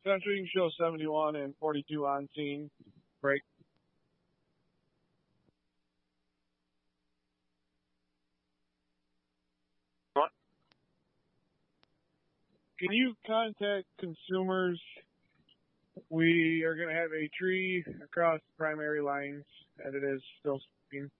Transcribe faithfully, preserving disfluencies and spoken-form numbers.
Central, you can show seventy-one and forty-two on scene. Break. What? Can you contact consumers? We are going to have a tree across the primary lines, as it is still speaking.